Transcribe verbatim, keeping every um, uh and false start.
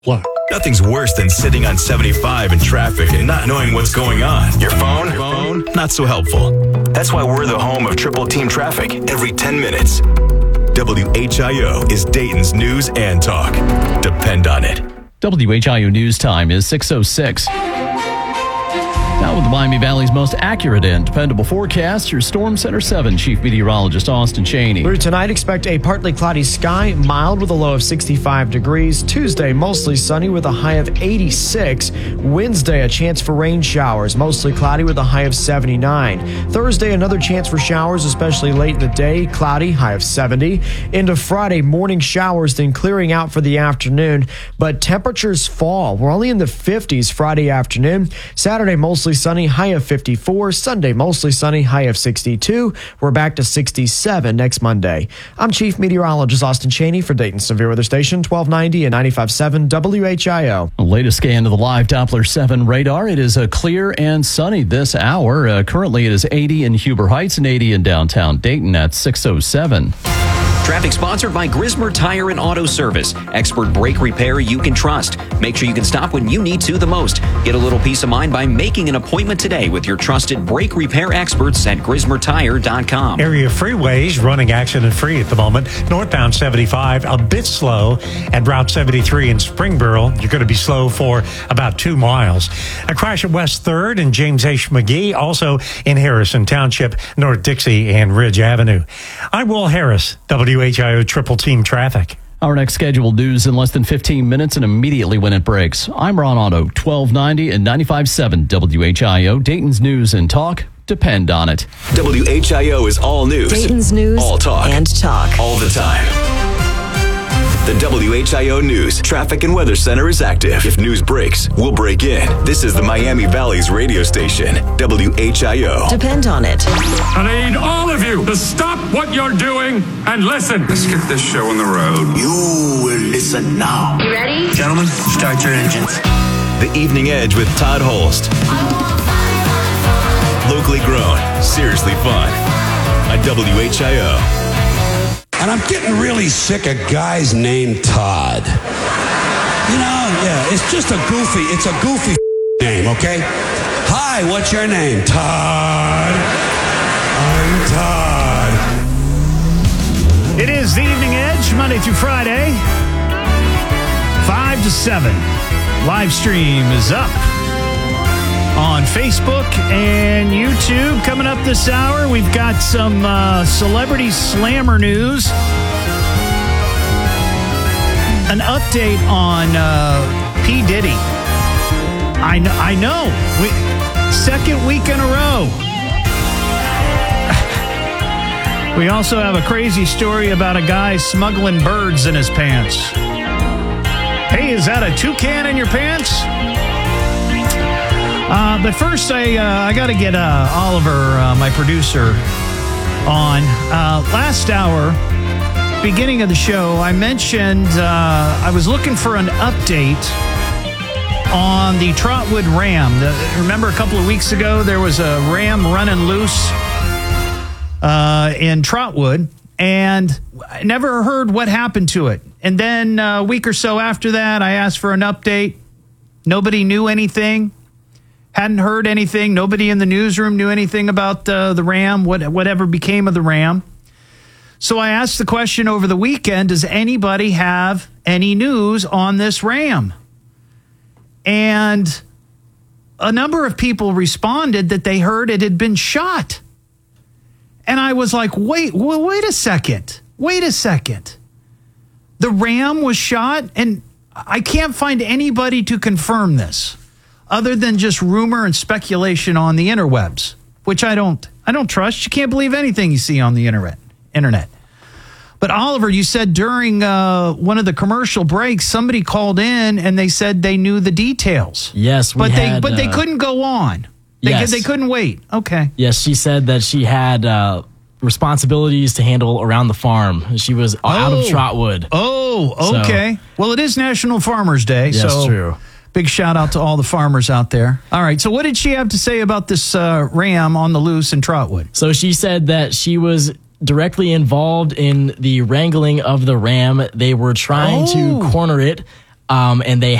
What? Nothing's worse than sitting on seventy-five in traffic and not knowing what's going on. Your phone? Phone? Not so helpful. That's why we're the home of Triple Team Traffic every ten minutes. W H I O is Dayton's news and talk. Depend on it. W H I O news time is six oh six. Now with the Miami Valley's most accurate and dependable forecast, your Storm Center seven Chief Meteorologist Austin Cheney. Through tonight, expect a partly cloudy sky, mild with a low of sixty-five degrees. Tuesday, mostly sunny with a high of eighty-six. Wednesday, a chance for rain showers, mostly cloudy with a high of seventy-nine. Thursday, another chance for showers, especially late in the day, cloudy, high of seventy. Into Friday, morning showers, then clearing out for the afternoon, but temperatures fall. We're only in the fifties Friday afternoon. Saturday, mostly sunny, high of fifty-four. Sunday, mostly sunny, high of sixty-two. We're back to sixty-seven next Monday. I'm Chief Meteorologist Austin Cheney for Dayton Severe Weather Station, twelve ninety and ninety-five point seven W H I O. The latest scan of the live Doppler seven radar. It is a clear and sunny this hour. Uh, currently, it is eighty in Huber Heights and eighty in downtown Dayton at six oh seven. Traffic sponsored by Grismer Tire and Auto Service. Expert brake repair you can trust. Make sure you can stop when you need to the most. Get a little peace of mind by making an appointment today with your trusted brake repair experts at grismer tire dot com. Area freeways running accident-free at the moment. Northbound seventy-five, a bit slow. At Route seventy-three in Springboro, you're going to be slow for about two miles. A crash at West third and James H. McGee, also in Harrison Township, North Dixie and Ridge Avenue. I'm Will Harris, W H I O Triple Team Traffic. Our next scheduled news in less than fifteen minutes and immediately when it breaks. I'm Ron Otto, twelve ninety and ninety-five point seven W H I O, Dayton's news and talk. Depend on it. W H I O is all news. Dayton's news all talk. and talk. All the time. The W H I O News Traffic and Weather Center is active. If news breaks, we'll break in. This is the Miami Valley's radio station, W H I O. Depend on it. I need all of you to stop what you're doing and listen. Let's get this show on the road. You will listen now. You ready? Gentlemen, start your engines. The Evening Edge with Todd Holst. Locally grown, seriously fun. On W H I O. And I'm getting really sick of guys named Todd. You know, yeah, it's just a goofy, it's a goofy name, okay? Hi, what's your name? Todd. I'm Todd. It is the Evening Edge, Monday through Friday, five to seven. Live stream is up on Facebook and YouTube. Coming up this hour, we've got some uh, celebrity slammer news. An update on uh, P. Diddy. I know, I know. We, second week in a row. We also have a crazy story about a guy smuggling birds in his pants. Hey, is that a toucan in your pants? Uh, but first, I uh, I got to get uh, Oliver, uh, my producer, on. Uh, last hour, beginning of the show, I mentioned uh, I was looking for an update on the Trotwood Ram. The, remember a couple of weeks ago, there was a ram running loose uh, in Trotwood, and I never heard what happened to it. And then a week or so after that, I asked for an update. Nobody knew anything. Hadn't heard anything. Nobody in the newsroom knew anything about uh, the ram, what, whatever became of the ram. So I asked the question over the weekend, does anybody have any news on this ram? And a number of people responded that they heard it had been shot. And I was like, wait, well, wait a second. Wait a second. The ram was shot? And I can't find anybody to confirm this, other than just rumor and speculation on the interwebs, which I don't I don't trust. You can't believe anything you see on the internet. Internet. But Oliver, you said during uh, one of the commercial breaks, somebody called in and they said they knew the details. Yes, we but had, they but uh, they couldn't go on. They yes. they couldn't wait. Okay. Yes, she said that she had uh, responsibilities to handle around the farm. She was oh. out of Trotwood. Oh, okay. So, well, it is National Farmers Day. Yes, so true. Big shout out to all the farmers out there. All right. So what did she have to say about this uh, ram on the loose in Trotwood? So she said that she was directly involved in the wrangling of the ram. They were trying oh. to corner it. um, and they